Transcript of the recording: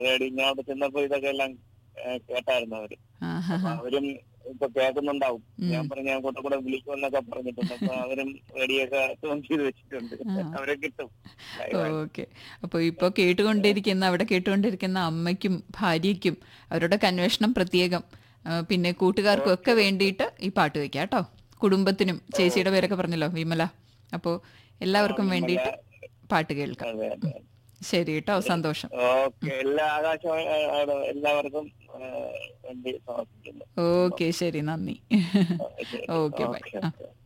Radio ഞാൻ അവിടെ ചെന്നപ്പോ ഇതൊക്കെ എല്ലാം കേട്ടായിരുന്നു അവര്. അപ്പൊ അവരും ഇപ്പൊ കേൾക്കുന്നുണ്ടാവും. ഞാൻ പറഞ്ഞ ഞാൻ കൂടെ വിളിക്കുമെന്നൊക്കെ പറഞ്ഞിട്ടുണ്ട്. അപ്പൊ അവരും റേഡിയോ ഒക്കെ ഓൺ ചെയ്ത് വെച്ചിട്ടുണ്ട്. അവരെ കിട്ടും. ഓക്കെ. അപ്പോൾ ഇപ്പോൾ അവിടെ കേട്ടുകൊണ്ടിരിക്കുന്ന അമ്മയ്ക്കും ഭാര്യയ്ക്കും അവരുടെ അന്വേഷണം പ്രത്യേകം, പിന്നെ കൂട്ടുകാർക്കും ഒക്കെ വേണ്ടിയിട്ട് ഈ പാട്ട് വെക്കാം കേട്ടോ. കുടുംബത്തിനും, ചേച്ചിയുടെ പേരൊക്കെ പറഞ്ഞല്ലോ വിമല, അപ്പോൾ എല്ലാവർക്കും വേണ്ടിയിട്ട് പാട്ട് കേൾക്കാം. ശരി കേട്ടോ, സന്തോഷം. ഓക്കെ, എല്ലാ ആകാശവാണി എല്ലാവർക്കും വേണ്ടി സമർപ്പിക്കുന്നു. ഓക്കെ, ശരി, നന്ദി. Okay, by.